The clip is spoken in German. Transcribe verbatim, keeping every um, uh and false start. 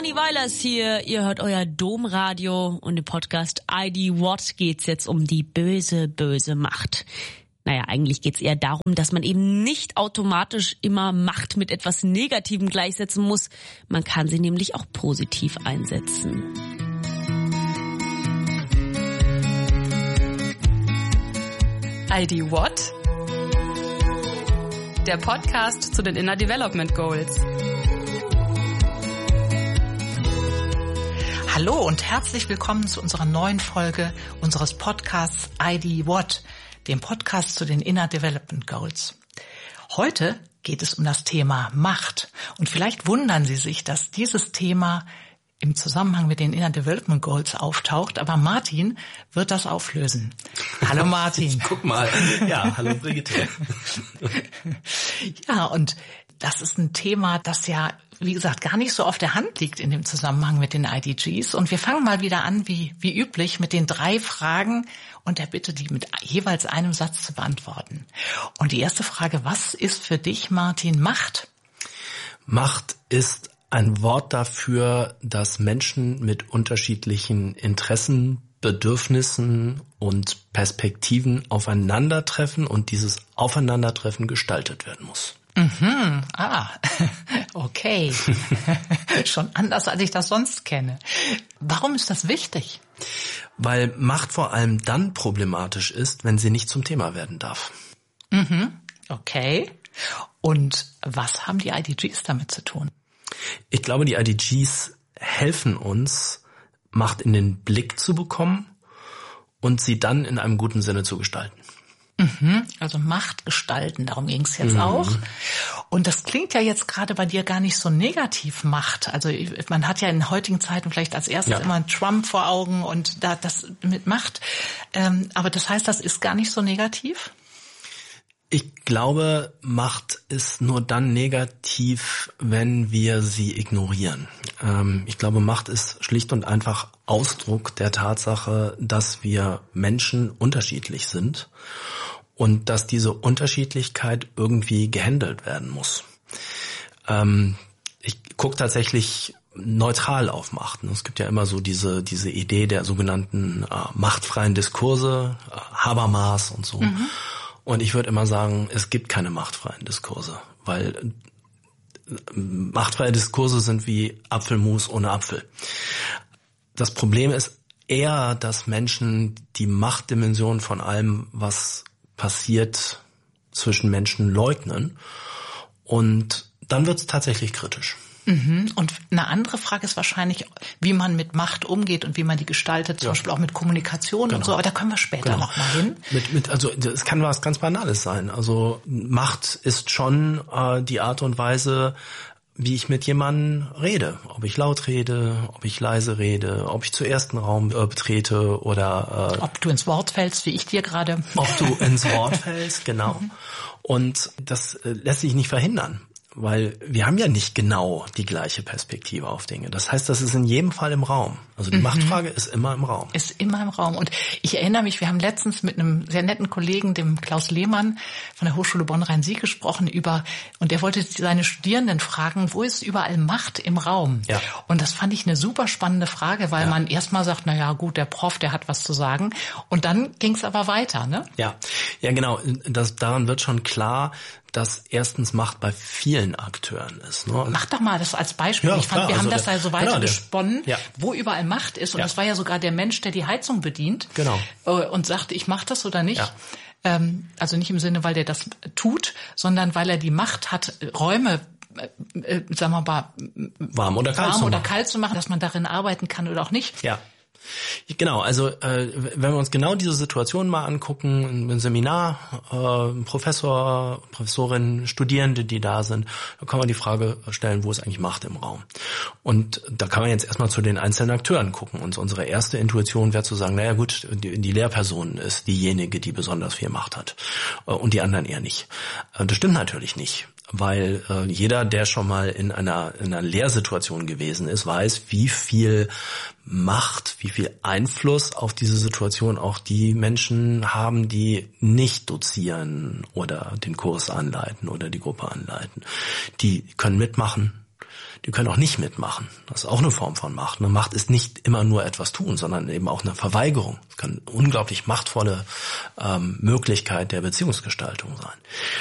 Anni Weilers hier, ihr hört euer Domradio und im Podcast I D What geht's jetzt um die böse, böse Macht. Naja, eigentlich geht's eher darum, dass man eben nicht automatisch immer Macht mit etwas Negativem gleichsetzen muss. Man kann sie nämlich auch positiv einsetzen. I D What? Der Podcast zu den Inner Development Goals. Hallo und herzlich willkommen zu unserer neuen Folge unseres Podcasts I D What, dem Podcast zu den Inner Development Goals. Heute geht es um das Thema Macht. Und vielleicht wundern Sie sich, dass dieses Thema im Zusammenhang mit den Inner Development Goals auftaucht, aber Martin wird das auflösen. Hallo Martin. Guck mal. Ja, hallo Brigitte. Ja, und das ist ein Thema, das ja, wie gesagt, gar nicht so auf der Hand liegt in dem Zusammenhang mit den I D Gs. Und wir fangen mal wieder an, wie, wie üblich, mit den drei Fragen und der Bitte, die mit jeweils einem Satz zu beantworten. Und die erste Frage, was ist für dich, Martin, Macht? Macht ist ein Wort dafür, dass Menschen mit unterschiedlichen Interessen, Bedürfnissen und Perspektiven aufeinandertreffen und dieses Aufeinandertreffen gestaltet werden muss. Mhm. Ah, okay. Schon anders, als ich das sonst kenne. Warum ist das wichtig? Weil Macht vor allem dann problematisch ist, wenn sie nicht zum Thema werden darf. Mhm. Okay. Und was haben die I D Gs damit zu tun? Ich glaube, die I D Gs helfen uns, Macht in den Blick zu bekommen und sie dann in einem guten Sinne zu gestalten. Mhm, also Macht gestalten, darum ging es jetzt mhm. auch. Und das klingt ja jetzt gerade bei dir gar nicht so negativ, Macht. Also man hat ja in heutigen Zeiten vielleicht als erstes ja. immer Trump vor Augen und da das mit Macht. Ähm, aber das heißt, das ist gar nicht so negativ? Ich glaube, Macht ist nur dann negativ, wenn wir sie ignorieren. Ähm, ich glaube, Macht ist schlicht und einfach Ausdruck der Tatsache, dass wir Menschen unterschiedlich sind und dass diese Unterschiedlichkeit irgendwie gehandelt werden muss. Ähm, ich gucke tatsächlich neutral auf Macht. Es gibt ja immer so diese diese Idee der sogenannten äh, machtfreien Diskurse, äh, Habermas und so. Mhm. Und ich würde immer sagen, es gibt keine machtfreien Diskurse, weil machtfreie Diskurse sind wie Apfelmus ohne Apfel. Das Problem ist eher, dass Menschen die Machtdimension von allem, was passiert, zwischen Menschen leugnen. Und dann wird es tatsächlich kritisch. Mhm. Und eine andere Frage ist wahrscheinlich, wie man mit Macht umgeht und wie man die gestaltet, zum ja. Beispiel auch mit Kommunikation genau. und so. Aber da können wir später genau. noch mal hin. Mit, mit, also es kann was ganz Banales sein. Also Macht ist schon äh, die Art und Weise, wie ich mit jemandem rede. Ob ich laut rede, ob ich leise rede, ob ich zuerst einen Raum äh, betrete oder... Äh, ob du ins Wort fällst, wie ich dir gerade. Ob du ins Wort fällst, genau. Mhm. Und das äh, lässt sich nicht verhindern. Weil wir haben ja nicht genau die gleiche Perspektive auf Dinge. Das heißt, das ist in jedem Fall im Raum. Also die mhm. Machtfrage ist immer im Raum. Ist immer im Raum. Und ich erinnere mich, wir haben letztens mit einem sehr netten Kollegen, dem Klaus Lehmann von der Hochschule Bonn-Rhein-Sieg gesprochen über, und der wollte seine Studierenden fragen, wo ist überall Macht im Raum? Ja. Und das fand ich eine super spannende Frage, weil ja. man erstmal sagt, na ja, gut, der Prof, der hat was zu sagen. Und dann ging es aber weiter, ne? Ja, ja genau. Das, daran wird schon klar, dass erstens Macht bei vielen Akteuren ist. Ne? Mach doch mal das als Beispiel. Ja, ich fand, klar, wir also haben das ja so weiter genau, gesponnen, ja. wo überall Macht ist. Und ja. das war ja sogar der Mensch, der die Heizung bedient genau. und sagte, ich mache das oder nicht. Ja. Ähm, also nicht im Sinne, weil der das tut, sondern weil er die Macht hat, Räume äh, sagen wir mal, warm oder kalt, warm zu, oder machen. kalt zu machen, dass man darin arbeiten kann oder auch nicht. Ja. Genau, also äh, wenn wir uns genau diese Situation mal angucken, ein Seminar, äh, ein Professor, Professorin, Studierende, die da sind, da kann man die Frage stellen, wo ist eigentlich Macht im Raum? Und da kann man jetzt erstmal zu den einzelnen Akteuren gucken. Und unsere erste Intuition wäre zu sagen, naja gut, die, die Lehrperson ist diejenige, die besonders viel Macht hat äh, und die anderen eher nicht. Äh, das stimmt natürlich nicht. Weil äh, jeder, der schon mal in einer, in einer Lehrsituation gewesen ist, weiß, wie viel Macht, wie viel Einfluss auf diese Situation auch die Menschen haben, die nicht dozieren oder den Kurs anleiten oder die Gruppe anleiten. Die können mitmachen, Die können auch nicht mitmachen. Das ist auch eine Form von Macht. Eine Macht ist nicht immer nur etwas tun, sondern eben auch eine Verweigerung. Es kann eine unglaublich machtvolle ähm, Möglichkeit der Beziehungsgestaltung sein.